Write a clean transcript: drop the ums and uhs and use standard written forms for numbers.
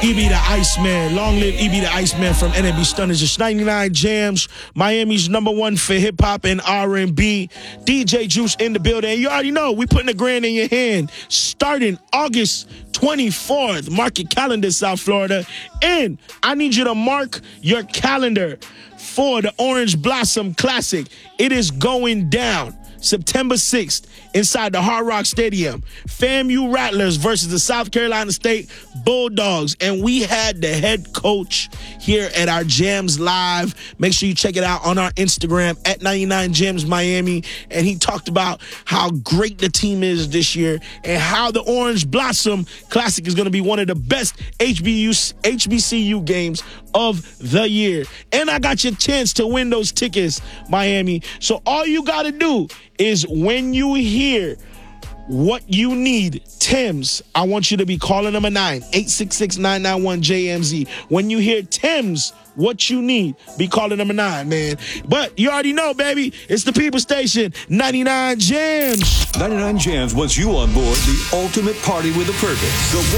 EB the Iceman. Long live EB the Iceman from NAB Stunners. It's 99 Jams, Miami's #1 for hip-hop and R&B. DJ Juice in the building. And you already know, we putting a grand in your hand starting August 24th. Mark your calendar, South Florida. And I need you to mark your calendar for the Orange Blossom Classic. It is going down September 6th inside the Hard Rock Stadium. FAMU Rattlers versus the South Carolina State Bulldogs. And we had the head coach here at our Jams Live. Make sure you check it out on our Instagram at 99 Jams Miami. And he talked about how great the team is this year and how the Orange Blossom Classic is going to be one of the best HBCU games of the year. And I got your chance to win those tickets, Miami. So all you got to do is when you hear what you need, Tim's, I want you to be calling number 9-866-991-JMZ. When you hear Tim's, what you need, be calling number 9, man. But you already know, baby, it's the People Station, 99 Jams. 99 Jams wants you on board the ultimate party with a purpose.